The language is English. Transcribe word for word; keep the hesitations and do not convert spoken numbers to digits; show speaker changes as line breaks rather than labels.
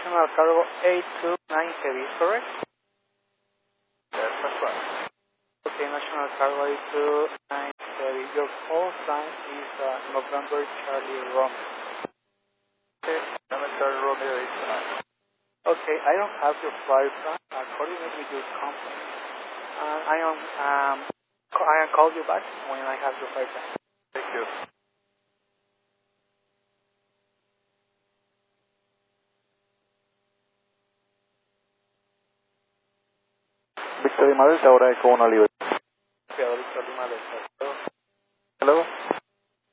National Cargo eight two nine Heavy, correct?
Yes, that's right.
Okay, National Cargo eight two nine Heavy. Your call sign is uh, November Charlie Romeo.
Okay, November Charlie Romeo eight two nine.
Okay, I don't have your flight plan. Uh, coordinate with your company. Uh, I am um, I will call you back when I have your flight plan.
Thank you. Victor Lima Delta, ahora con una libertad.
Victor Lima Delta.
Hello?